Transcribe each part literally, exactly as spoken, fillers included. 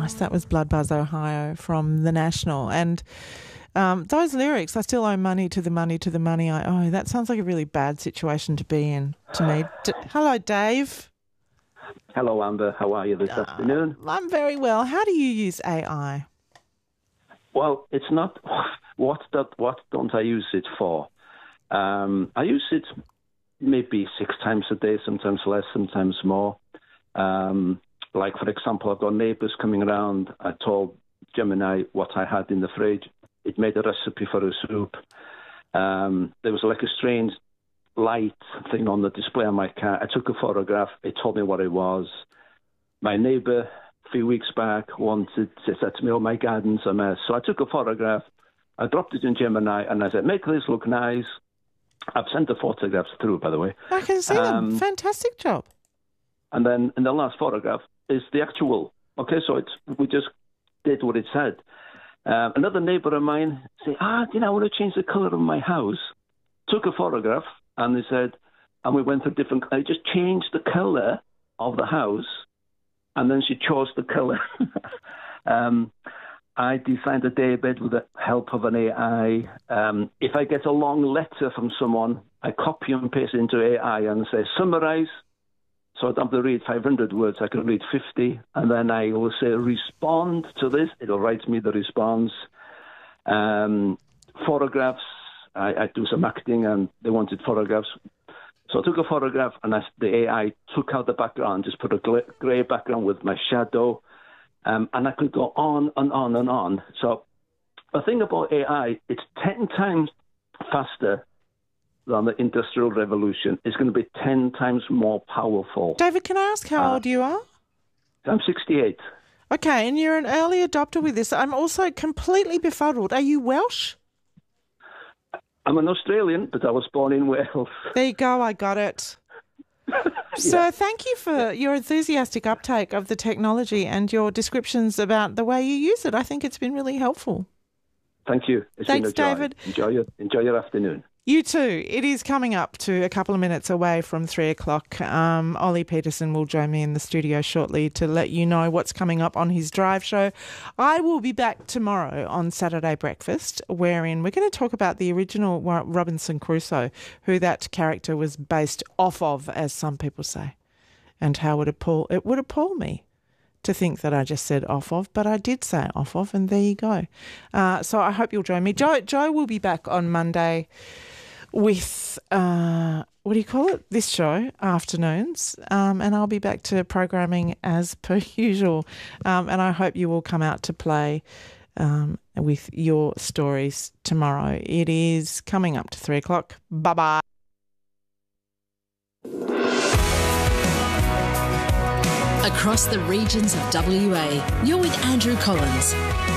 nice. That was Blood Buzz Ohio from The National. And um, those lyrics, I still owe money to the money to the money I owe. That sounds like a really bad situation to be in to me. D- Hello, Dave. Hello, Amber. How are you this uh, afternoon? I'm very well. How do you use A I? Well, it's not what that what don't I use it for? Um, I use it maybe six times a day, sometimes less, sometimes more. Um, like, for example, I've got neighbours coming around. I told Gemini what I had in the fridge. It made a recipe for a soup. Um, there was like a strange light thing on the display on my car. I took a photograph. It told me what it was. My neighbour, a few weeks back, wanted to say to me, oh, my garden's a mess. So I took a photograph. I dropped it in Gemini, and I said, make this look nice. I've sent the photographs through, by the way. I can see um, them. Fantastic job. And then in the last photograph is the actual. Okay, so it's we just did what it said. Um, another neighbour of mine said, ah, you know, I want to change the colour of my house. Took a photograph, and they said, and we went through different, I just changed the colour of the house, and then she chose the colour. um I designed a daybed with the help of an A I. Um, if I get a long letter from someone, I copy and paste it into A I and say, summarise. So I don't have to read five hundred words. I can read fifty. And then I will say, respond to this. It'll write me the response. Um, photographs. I, I do some acting, and they wanted photographs. So I took a photograph, and I, the A I took out the background, just put a grey background with my shadow. Um, and I could go on and on and on. So the thing about A I, it's ten times faster than the Industrial Revolution. It's going to be ten times more powerful. David, can I ask how uh, old you are? I'm sixty-eight. Okay, and you're an early adopter with this. I'm also completely befuddled. Are you Welsh? I'm an Australian, but I was born in Wales. There you go. I got it. So yeah. Thank you for your enthusiastic uptake of the technology and your descriptions about the way you use it. I think it's been really helpful. Thank you. It's Thanks, been a joy. David. Enjoy your, enjoy your afternoon. You too. It is coming up to a couple of minutes away from three o'clock. Um, Ollie Peterson will join me in the studio shortly to let you know what's coming up on his drive show. I will be back tomorrow on Saturday Breakfast, wherein we're going to talk about the original Robinson Crusoe, who that character was based off of, as some people say, and how it appall it would appall me to think that I just said off of, but I did say off of, and there you go. Uh, so I hope you'll join me. Joe, Joe will be back on Monday with, uh, what do you call it, this show, afternoons, um, and I'll be back to programming as per usual, um, and I hope you will come out to play um, with your stories tomorrow. It is coming up to three o'clock. Bye-bye. Across the regions of W A, you're with Andrew Collins.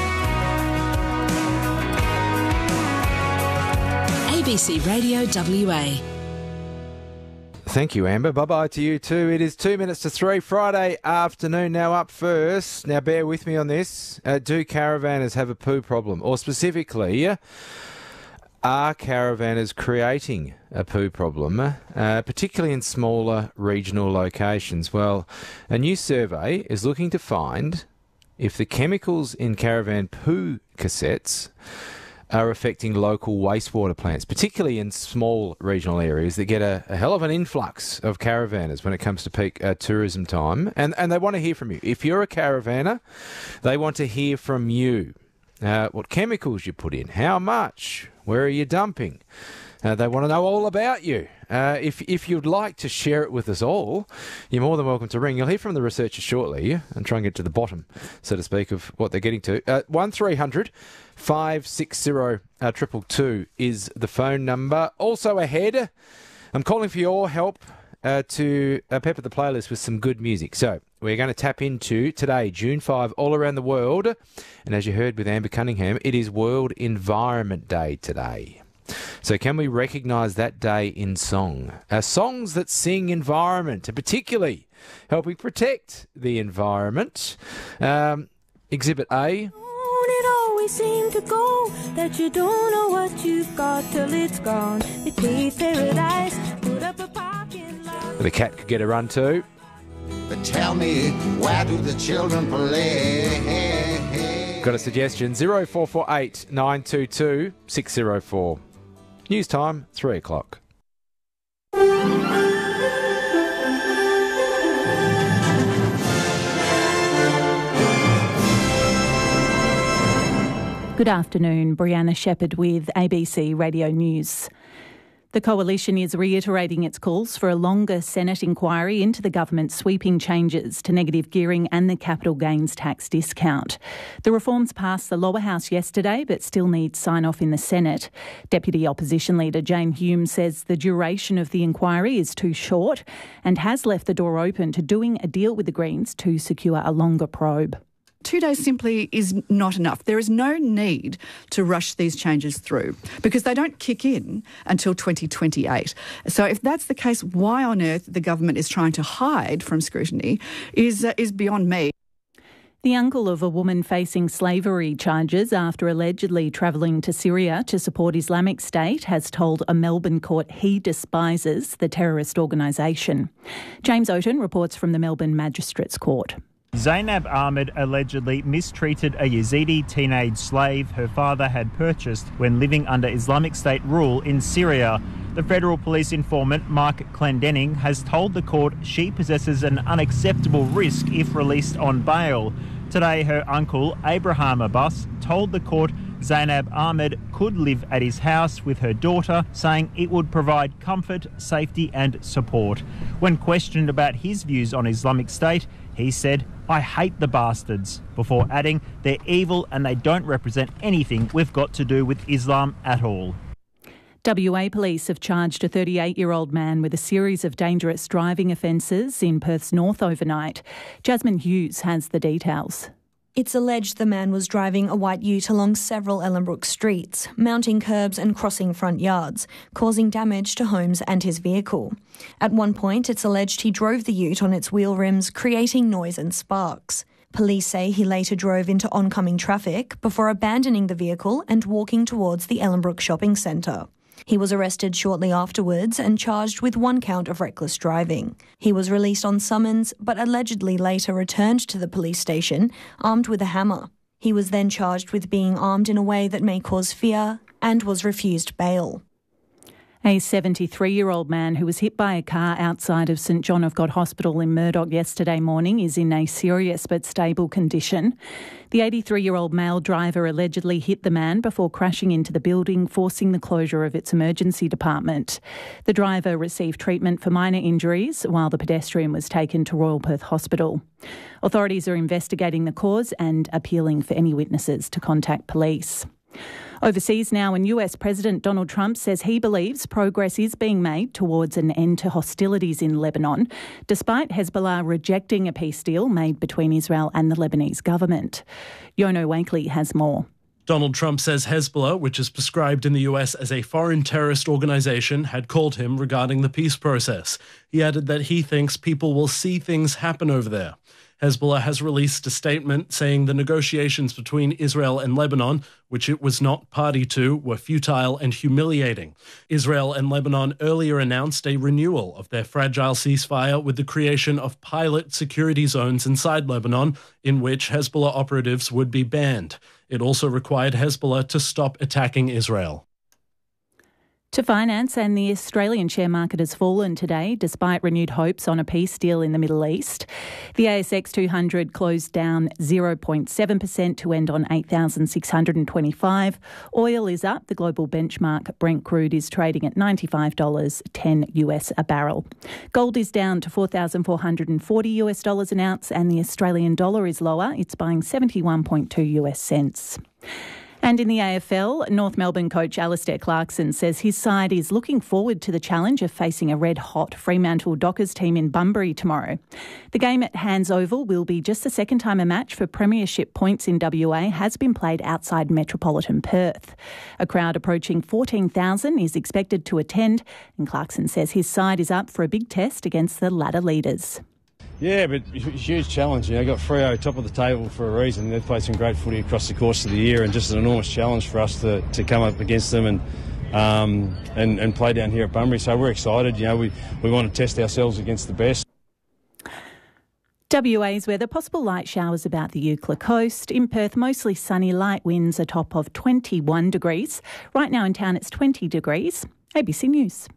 A B C Radio W A. Thank you, Amber. Bye-bye to you too. It is two minutes to three, Friday afternoon. Now up first. Now bear with me on this. Uh, do caravanners have a poo problem? Or specifically, are caravanners creating a poo problem, uh, particularly in smaller regional locations? Well, a new survey is looking to find if the chemicals in caravan poo cassettes are affecting local wastewater plants, particularly in small regional areas that get a, a hell of an influx of caravanners when it comes to peak uh, tourism time. And, and they want to hear from you. If you're a caravaner, they want to hear from you. Uh, what chemicals you put in, how much, where are you dumping? Uh, they want to know all about you. Uh, if if you'd like to share it with us all, you're more than welcome to ring. You'll hear from the researchers shortly and try and get to the bottom, so to speak, of what they're getting to. Uh, one three hundred five six zero triple two is the phone number. Also ahead, I'm calling for your help uh, to uh, pepper the playlist with some good music. So we're going to tap into today, June fifth, all around the world. And as you heard with Amber Cunningham, it is World Environment Day today. So can we recognise that day in song? Uh, songs that sing environment, and particularly helping protect the environment. Um, exhibit A. It always seems to go that you don't know what you've got till it's gone. It pays paradise, put up a parking lot. The cat could get a run too. But tell me, where do the children play? Got a suggestion? zero four four eight nine two two six zero four. News time, three o'clock. Good afternoon, Brianna Shepherd with A B C Radio News. The Coalition is reiterating its calls for a longer Senate inquiry into the government's sweeping changes to negative gearing and the capital gains tax discount. The reforms passed the lower house yesterday but still need sign-off in the Senate. Deputy Opposition Leader Jane Hume says the duration of the inquiry is too short and has left the door open to doing a deal with the Greens to secure a longer probe. Two days simply is not enough. There is no need to rush these changes through because they don't kick in until twenty twenty-eight. So if that's the case, why on earth the government is trying to hide from scrutiny is uh, is beyond me. The uncle of a woman facing slavery charges after allegedly travelling to Syria to support Islamic State has told a Melbourne court he despises the terrorist organisation. James Oaten reports from the Melbourne Magistrates Court. Zainab Ahmed allegedly mistreated a Yazidi teenage slave her father had purchased when living under Islamic State rule in Syria. The federal police informant Mark Clendenning has told the court she possesses an unacceptable risk if released on bail. Today, her uncle, Abraham Abbas, told the court Zainab Ahmed could live at his house with her daughter, saying it would provide comfort, safety and support. When questioned about his views on Islamic State, he said, "I hate the bastards," before adding, "They're evil and they don't represent anything we've got to do with Islam at all." W A police have charged a thirty-eight-year-old man with a series of dangerous driving offences in Perth's north overnight. Jasmine Hughes has the details. It's alleged the man was driving a white ute along several Ellenbrook streets, mounting curbs and crossing front yards, causing damage to homes and his vehicle. At one point, it's alleged he drove the ute on its wheel rims, creating noise and sparks. Police say he later drove into oncoming traffic before abandoning the vehicle and walking towards the Ellenbrook shopping centre. He was arrested shortly afterwards and charged with one count of reckless driving. He was released on summons, but allegedly later returned to the police station armed with a hammer. He was then charged with being armed in a way that may cause fear and was refused bail. A seventy-three-year-old man who was hit by a car outside of St John of God Hospital in Murdoch yesterday morning is in a serious but stable condition. The eighty-three-year-old male driver allegedly hit the man before crashing into the building, forcing the closure of its emergency department. The driver received treatment for minor injuries while the pedestrian was taken to Royal Perth Hospital. Authorities are investigating the cause and appealing for any witnesses to contact police. Overseas now, and U S President Donald Trump says he believes progress is being made towards an end to hostilities in Lebanon, despite Hezbollah rejecting a peace deal made between Israel and the Lebanese government. Yono Wankley has more. Donald Trump says Hezbollah, which is prescribed in the U S as a foreign terrorist organisation, had called him regarding the peace process. He added that he thinks people will see things happen over there. Hezbollah has released a statement saying the negotiations between Israel and Lebanon, which it was not party to, were futile and humiliating. Israel and Lebanon earlier announced a renewal of their fragile ceasefire with the creation of pilot security zones inside Lebanon, in which Hezbollah operatives would be banned. It also required Hezbollah to stop attacking Israel. To finance, and the Australian share market has fallen today despite renewed hopes on a peace deal in the Middle East. The A S X two hundred closed down zero point seven percent to end on eight thousand six hundred twenty-five. Oil is up. The global benchmark Brent crude is trading at ninety-five dollars ten US a barrel. Gold is down to four thousand four hundred forty US dollars an ounce, and the Australian dollar is lower. It's buying seventy-one point two US cents. And in the A F L, North Melbourne coach Alistair Clarkson says his side is looking forward to the challenge of facing a red-hot Fremantle Dockers team in Bunbury tomorrow. The game at Hands Oval will be just the second time a match for premiership points in W A has been played outside metropolitan Perth. A crowd approaching fourteen thousand is expected to attend, and Clarkson says his side is up for a big test against the ladder leaders. Yeah, but huge challenge. You know, got Freo top of the table for a reason. They've played some great footy across the course of the year, and just an enormous challenge for us to, to come up against them and um, and and play down here at Bunbury. So we're excited. You know, we, we want to test ourselves against the best. W A's weather, possible light showers about the Eucla coast. In Perth, mostly sunny, light winds, a top of twenty-one degrees. Right now in town, it's twenty degrees. A B C News.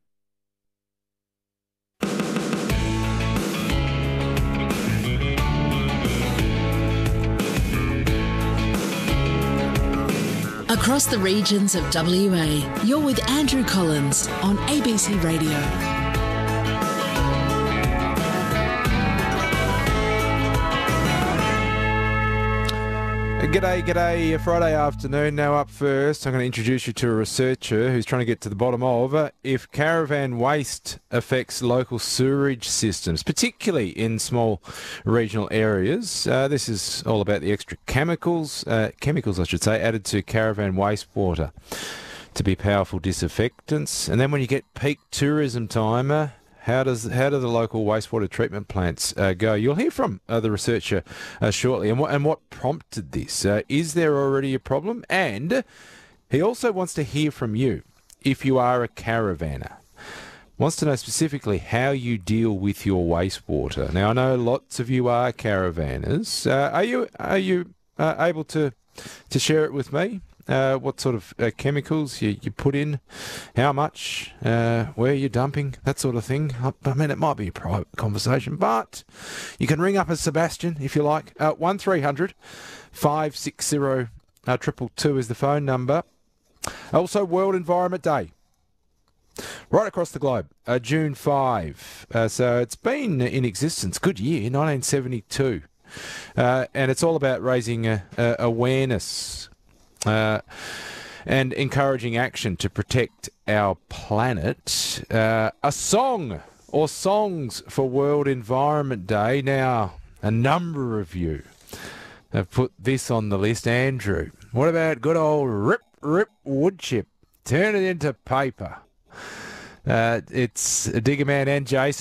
Across the regions of W A, you're with Andrew Collins on A B C Radio. G'day, g'day. Friday afternoon. Now up first, I'm going to introduce you to a researcher who's trying to get to the bottom of uh, if caravan waste affects local sewerage systems, particularly in small regional areas. Uh, this is all about the extra chemicals, uh, chemicals I should say, added to caravan wastewater to be powerful disinfectants. And then when you get peak tourism time, uh, How does how do the local wastewater treatment plants uh, go? You'll hear from uh, the researcher uh, shortly, and what and what prompted this. Uh, is there already a problem? And he also wants to hear from you if you are a caravaner. Wants to know specifically how you deal with your wastewater. Now I know lots of you are caravanners. Uh, are you are you uh, able to to share it with me? Uh, what sort of uh, chemicals you, you put in, how much, uh, where you're dumping, that sort of thing. I, I mean, it might be a private conversation, but you can ring up as Sebastian if you like. Uh, one three hundred five six zero uh, triple two is the phone number. Also, World Environment Day. Right across the globe, uh, June fifth. Uh, so it's been in existence, good year, nineteen seventy-two. Uh, and it's all about raising uh, uh, awareness Uh, and encouraging action to protect our planet. Uh, a song or songs for World Environment Day. Now, a number of you have put this on the list. Andrew, what about good old Rip Rip Woodchip? Turn it into paper. Uh, it's Digger Man and Jason